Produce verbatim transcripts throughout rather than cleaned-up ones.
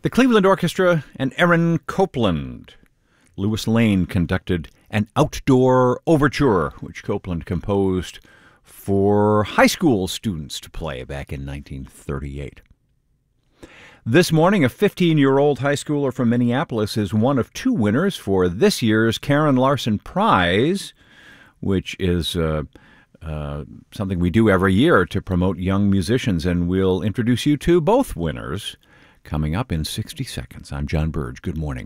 The Cleveland Orchestra and Aaron Copland. Louis Lane conducted an outdoor overture, which Copland composed for high school students to play back in nineteen thirty-eight. This morning, a fifteen-year-old high schooler from Minneapolis is one of two winners for this year's Karen Larson Prize, which is uh, uh, something we do every year to promote young musicians, and we'll introduce you to both winners coming up in sixty seconds. I'm John Burge. Good morning.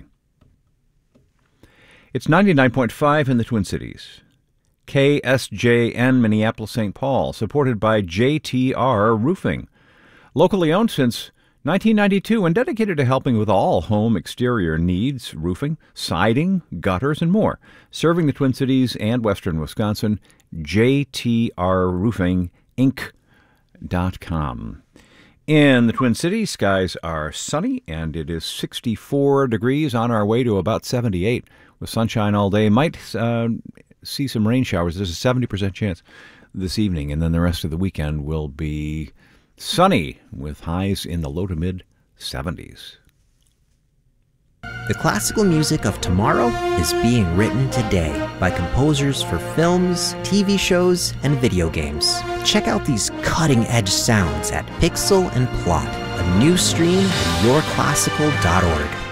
It's ninety-nine point five in the Twin Cities. K S J N Minneapolis Saint Paul, supported by J T R Roofing. Locally owned since nineteen ninety-two and dedicated to helping with all home exterior needs, roofing, siding, gutters, and more. Serving the Twin Cities and western Wisconsin, J T R Roofing Inc dot com. In the Twin Cities, skies are sunny, and it is sixty-four degrees, on our way to about seventy-eight with sunshine all day. Might uh, see some rain showers. There's a seventy percent chance this evening, and then the rest of the weekend will be sunny with highs in the low to mid seventies. The classical music of tomorrow is being written today by composers for films, T V shows, and video games. Check out these cutting-edge sounds at Pixel and Plot, a new stream at your classical dot org.